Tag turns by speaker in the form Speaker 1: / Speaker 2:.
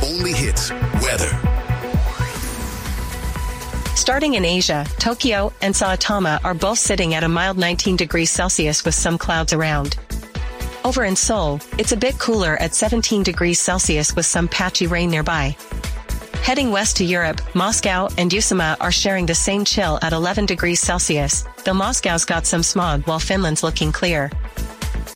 Speaker 1: only hits weather.
Speaker 2: Starting in Asia, Tokyo and Saitama are both sitting at a mild 19 degrees Celsius with some clouds around. Over in Seoul, it's a bit cooler at 17 degrees Celsius with some patchy rain nearby. Heading west to Europe, Moscow and Usama are sharing the same chill at 11 degrees Celsius, though Moscow's got some smog while Finland's looking clear.